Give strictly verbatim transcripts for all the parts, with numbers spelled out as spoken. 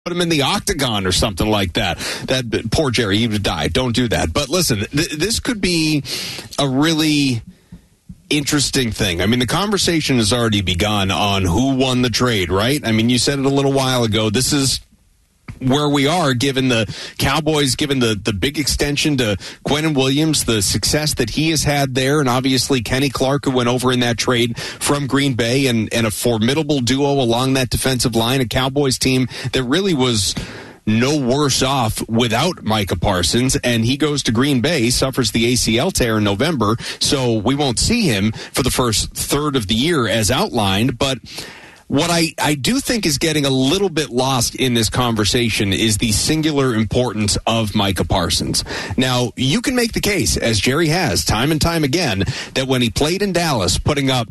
put him in the octagon or something like that. That poor Jerry, he would die. Don't do that. But listen, th- this could be a really interesting thing. I mean, the conversation has already begun on who won the trade, right? I mean, you said it a little while ago. This is where we are, given the Cowboys, given the, the big extension to Quinnen Williams, the success that he has had there, and obviously Kenny Clark, who went over in that trade from Green Bay, and, and a formidable duo along that defensive line, a Cowboys team that really was no worse off without Micah Parsons, and he goes to Green Bay, suffers the A C L tear in November, so we won't see him for the first third of the year as outlined, but what I, I do think is getting a little bit lost in this conversation is the singular importance of Micah Parsons. Now, you can make the case, as Jerry has time and time again, that when he played in Dallas, putting up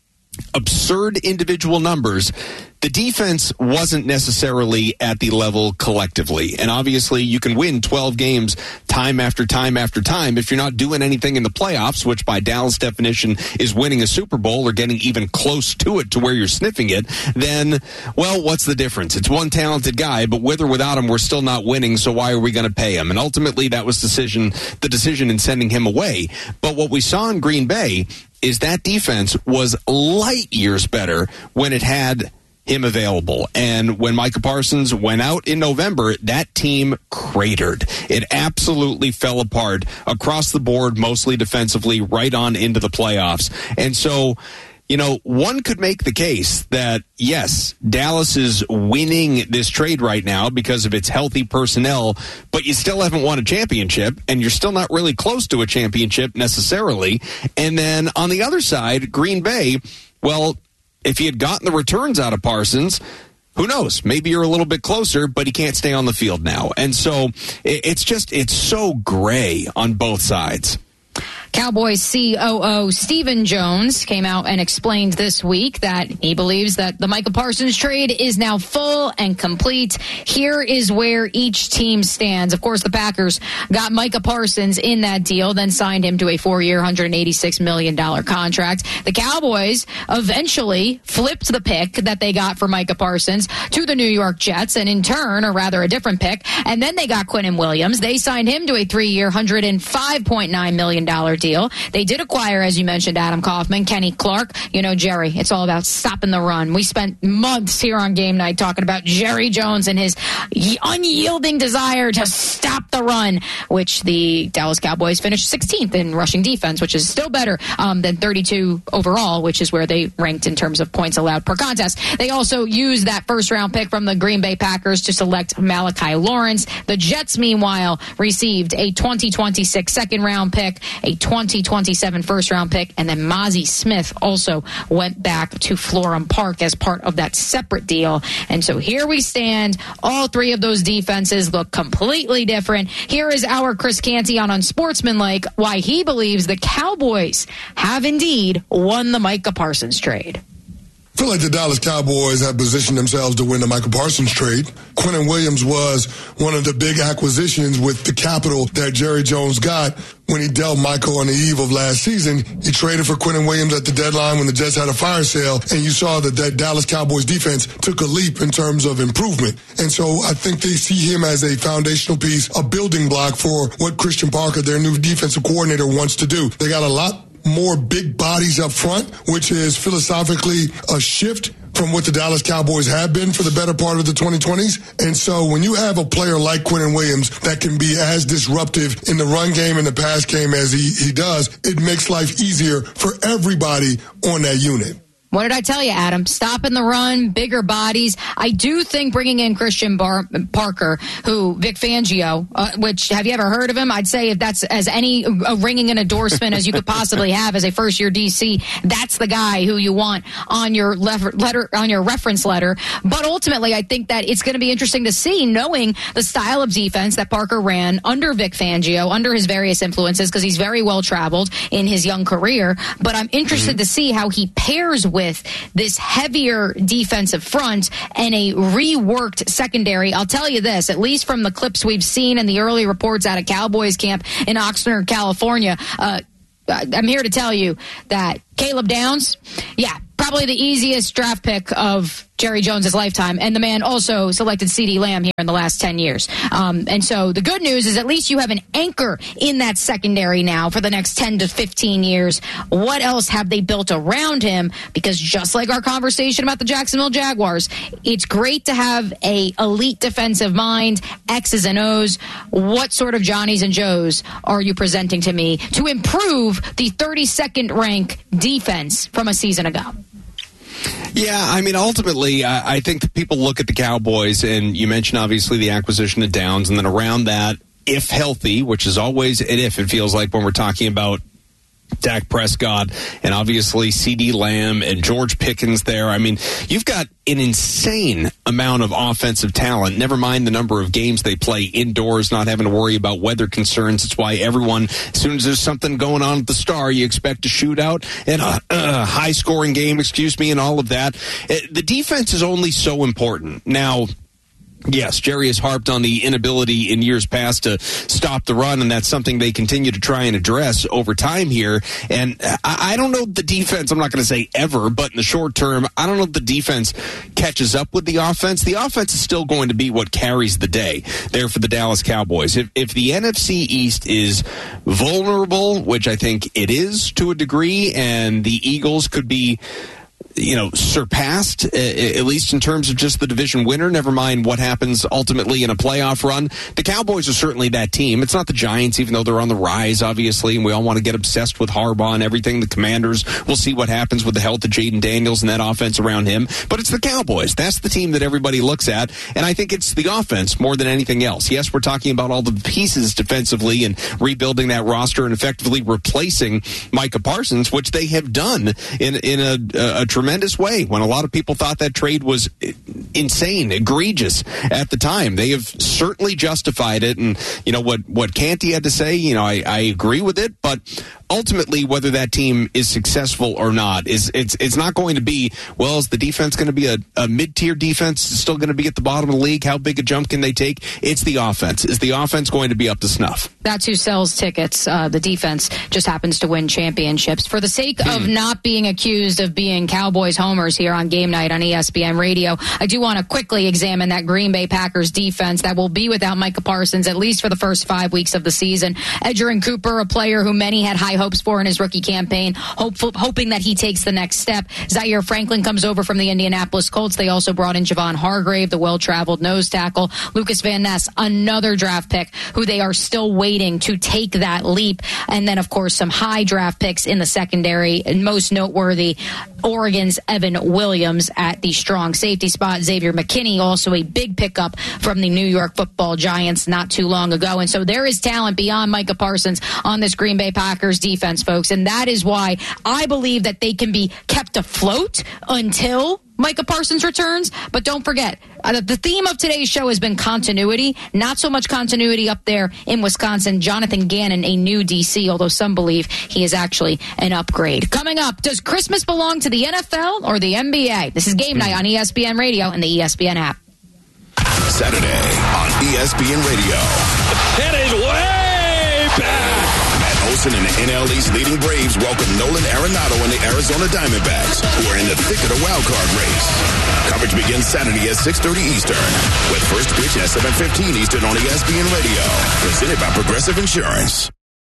absurd individual numbers, the defense wasn't necessarily at the level collectively. And obviously, you can win twelve games time after time after time if you're not doing anything in the playoffs, which by Dallas definition is winning a Super Bowl or getting even close to it to where you're sniffing it. Then, well, what's the difference? It's one talented guy, but with or without him, we're still not winning, so why are we going to pay him? And ultimately, that was decision the decision in sending him away. But what we saw in Green Bay is that defense was light years better when it had him available. And when Micah Parsons went out in November, that team cratered. It absolutely fell apart across the board, mostly defensively, right on into the playoffs. And so, you know, one could make the case that, yes, Dallas is winning this trade right now because of its healthy personnel, but you still haven't won a championship, and you're still not really close to a championship necessarily. And then on the other side, Green Bay, well, if he had gotten the returns out of Parsons, who knows? Maybe you're a little bit closer, but he can't stay on the field now. And so it's just, it's so gray on both sides. Cowboys C O O Stephen Jones came out and explained this week that he believes that the Micah Parsons trade is now full and complete. Here is where each team stands. Of course, the Packers got Micah Parsons in that deal, then signed him to a four-year, one hundred eighty-six million dollars contract. The Cowboys eventually flipped the pick that they got for Micah Parsons to the New York Jets, and in turn, or rather a different pick, and then they got Quinnen Williams. They signed him to a three-year, one hundred five point nine million dollars deal. They did acquire, as you mentioned, Adam Kaufman, Kenny Clark. You know, Jerry, it's all about stopping the run. We spent months here on Game Night talking about Jerry Jones and his unyielding desire to stop the run, which the Dallas Cowboys finished sixteenth in rushing defense, which is still better um, than thirty-two overall, which is where they ranked in terms of points allowed per contest. They also used that first-round pick from the Green Bay Packers to select Malachi Lawrence. The Jets, meanwhile, received a twenty twenty-six second-round pick, a twenty twenty-seven first-round pick, and then Mozzie Smith also went back to Florham Park as part of that separate deal. And so here we stand. All three of those defenses look completely different. Here is our Chris Canty on Unsportsmanlike, why he believes the Cowboys have indeed won the Micah Parsons trade. I feel like the Dallas Cowboys have positioned themselves to win the Micah Parsons trade. Quinnen Williams was one of the big acquisitions with the capital that Jerry Jones got when he dealt Michael on the eve of last season. He traded for Quinnen Williams at the deadline when the Jets had a fire sale, and you saw that that Dallas Cowboys defense took a leap in terms of improvement. And so I think they see him as a foundational piece, a building block for what Christian Parker, their new defensive coordinator, wants to do. They got a lot more big bodies up front, which is philosophically a shift from what the Dallas Cowboys have been for the better part of the twenty twenties. And so when you have a player like Quinnen Williams that can be as disruptive in the run game and the pass game as he, he does, it makes life easier for everybody on that unit. What did I tell you, Adam? Stopping the run, bigger bodies. I do think bringing in Christian Bar- Parker, who Vic Fangio, uh, which have you ever heard of him? I'd say if that's as any uh, ringing an endorsement as you could possibly have as a first-year D C, that's the guy who you want on your letter, letter on your reference letter. But ultimately, I think that it's going to be interesting to see, knowing the style of defense that Parker ran under Vic Fangio, under his various influences, because he's very well traveled in his young career. But I'm interested mm-hmm. to see how he pairs with with this heavier defensive front and a reworked secondary. I'll tell you this, at least from the clips we've seen and the early reports out of Cowboys camp in Oxnard, California, uh, I'm here to tell you that Caleb Downs, yeah, probably the easiest draft pick of Jerry Jones' lifetime. And the man also selected CeeDee Lamb here in the last ten years. Um, and so the good news is at least you have an anchor in that secondary now for the next ten to fifteen years. What else have they built around him? Because just like our conversation about the Jacksonville Jaguars, it's great to have a elite defensive mind, X's and O's. What sort of Johnnies and Joes are you presenting to me to improve the thirty-second rank defense from a season ago? Yeah, I mean, ultimately, I, I think that people look at the Cowboys, and you mentioned, obviously, the acquisition of Downs, and then around that, if healthy, which is always an if, it feels like when we're talking about Dak Prescott and obviously CeeDee Lamb and George Pickens there. I mean, you've got an insane amount of offensive talent, never mind the number of games they play indoors, not having to worry about weather concerns. It's why everyone, as soon as there's something going on at the Star, you expect a shootout and a, a high-scoring game, excuse me, and all of that. The defense is only so important. Now, yes, Jerry has harped on the inability in years past to stop the run, and that's something they continue to try and address over time here. And I, I don't know the defense, I'm not going to say ever, but in the short term, I don't know if the defense catches up with the offense. The offense is still going to be what carries the day there for the Dallas Cowboys. If, if the N F C East is vulnerable, which I think it is to a degree, and the Eagles could be, you know, surpassed, at least in terms of just the division winner, never mind what happens ultimately in a playoff run. The Cowboys are certainly that team. It's not the Giants, even though they're on the rise, obviously, and we all want to get obsessed with Harbaugh and everything. The Commanders, we'll see what happens with the health of Jaden Daniels and that offense around him. But it's the Cowboys. That's the team that everybody looks at, and I think it's the offense more than anything else. Yes, we're talking about all the pieces defensively and rebuilding that roster and effectively replacing Micah Parsons, which they have done in, in a, a, a tremendous way when a lot of people thought that trade was insane, egregious at the time. They have certainly justified it, and you know what what Canty had to say, you know, I, I agree with it, but ultimately whether that team is successful or not is it's it's not going to be, well, is the defense going to be a, a mid-tier defense, still going to be at the bottom of the league? How big a jump can they take? It's the offense. Is the offense going to be up to snuff? That's who sells tickets. Uh, the defense just happens to win championships. For the sake hmm. of not being accused of being Cowboys homers here on Game Night on E S P N Radio, I do want to quickly examine that Green Bay Packers defense that will be without Micah Parsons at least for the first five weeks of the season. Edgerrin Cooper, a player who many had high hopes for in his rookie campaign, hopeful, hoping that he takes the next step. Zaire Franklin comes over from the Indianapolis Colts. They also brought in Javon Hargrave, the well-traveled nose tackle. Lucas Van Ness, another draft pick who they are still waiting to take that leap. And then, of course, some high draft picks in the secondary. And most noteworthy, Oregon's Evan Williams at the strong safety spot. Xavier McKinney, also a big pickup from the New York Football Giants not too long ago. And so there is talent beyond Micah Parsons on this Green Bay Packers defense, folks. And that is why I believe that they can be kept afloat until Micah Parsons returns. But don't forget, uh, the theme of today's show has been continuity. Not so much continuity up there in Wisconsin. Jonathan Gannon, a new D C, although some believe he is actually an upgrade. Coming up, does Christmas belong to the N F L or the N B A? This is Game Night on E S P N Radio and the E S P N app. Saturday on E S P N Radio. It is way back. Matt Olson and the N L East leading Braves welcome Nolan Arenado and the Arizona Diamondbacks, who are in the thick of the wild card race. Coverage begins Saturday at six thirty Eastern, with first pitch at seven fifteen Eastern on E S P N Radio. Presented by Progressive Insurance.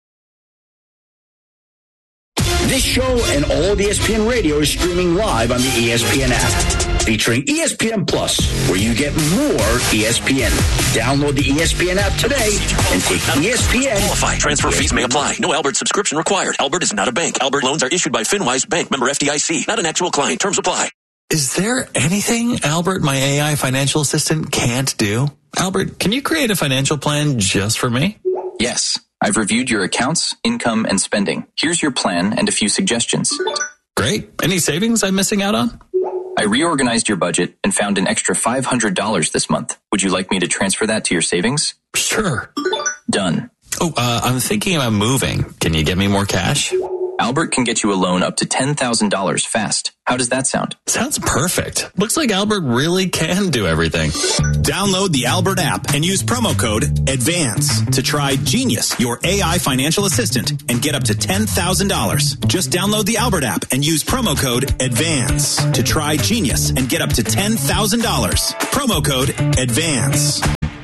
This show and all of E S P N Radio is streaming live on the E S P N app, featuring E S P N Plus, where you get more E S P N. Download the E S P N app today and take E S P N. Qualify. Transfer fees may apply. No Albert subscription required. Albert is not a bank. Albert loans are issued by FinWise Bank, member F D I C. Not an actual client. Terms apply. Is there anything Albert, my A I financial assistant, can't do? Albert, can you create a financial plan just for me? Yes. I've reviewed your accounts, income, and spending. Here's your plan and a few suggestions. Great. Any savings I'm missing out on? I reorganized your budget and found an extra five hundred dollars this month. Would you like me to transfer that to your savings? Sure. Done. Oh, uh, I'm thinking about moving. Can you get me more cash? Albert can get you a loan up to ten thousand dollars fast. How does that sound? Sounds perfect. Looks like Albert really can do everything. Download the Albert app and use promo code ADVANCE to try Genius, your A I financial assistant, and get up to ten thousand dollars. Just download the Albert app and use promo code ADVANCE to try Genius and get up to ten thousand dollars. Promo code ADVANCE.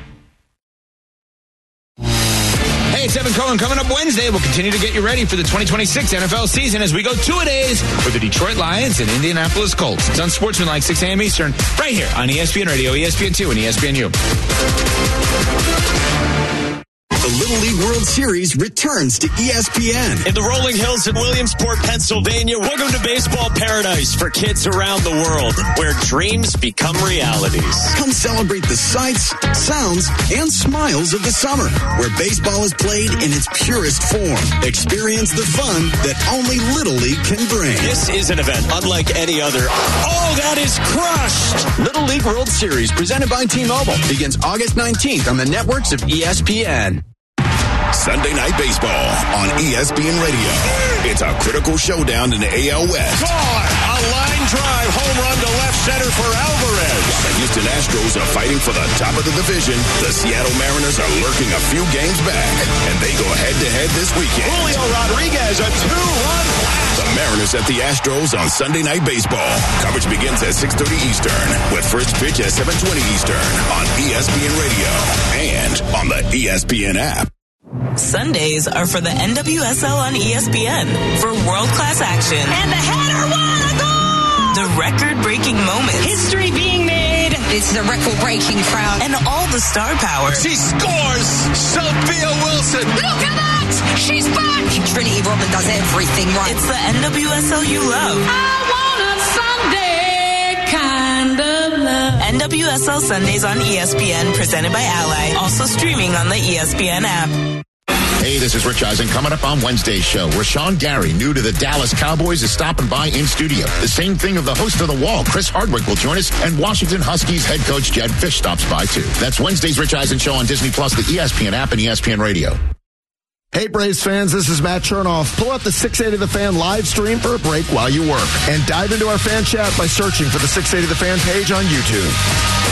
Hey, it's Evan Cohen. Coming up Wednesday, we'll continue to get you ready for the twenty twenty-six N F L season as we go two-a-days with the Detroit Lions and Indianapolis Colts. It's on Sportsmanlike, six a.m. Eastern, right here on E S P N Radio, E S P N two, and E S P N U. The Little League World Series returns to E S P N. In the rolling hills of Williamsport, Pennsylvania, welcome to baseball paradise for kids around the world, where dreams become realities. Come celebrate the sights, sounds, and smiles of the summer, where baseball is played in its purest form. Experience the fun that only Little League can bring. This is an event unlike any other. Oh, that is crushed! Little League World Series, presented by T-Mobile, begins August nineteenth on the networks of E S P N. Sunday Night Baseball on E S P N Radio. It's a critical showdown in the A L West. Gone! A line drive home run to left center for Alvarez. While the Houston Astros are fighting for the top of the division, the Seattle Mariners are lurking a few games back, and they go head-to-head this weekend. Julio Rodriguez, a two-run blast. The Mariners at the Astros on Sunday Night Baseball. Coverage begins at six thirty Eastern, with first pitch at seven twenty Eastern on E S P N Radio and on the E S P N app. Sundays are for the N W S L on E S P N for world-class action. And the header won a goal! The record-breaking moments. History being made. It's the record-breaking crowd. And all the star power. She scores! Sophia Wilson! Look at that! She's back! Trinity Rodman does everything right. It's the N W S L you love. I want a Sunday kind of love. N W S L Sundays on E S P N, presented by Ally. Also streaming on the E S P N app. Hey, this is Rich Eisen. Coming up on Wednesday's show, Rashawn Gary, new to the Dallas Cowboys, is stopping by in studio. The same thing of the host of The Wall, Chris Hardwick, will join us, and Washington Huskies head coach Jed Fish stops by too. That's Wednesday's Rich Eisen show on Disney Plus, the E S P N app, and E S P N Radio. Hey, Braves fans, this is Matt Chernoff. Pull up the six eighty The Fan live stream for a break while you work, and dive into our fan chat by searching for the six eighty The Fan page on YouTube.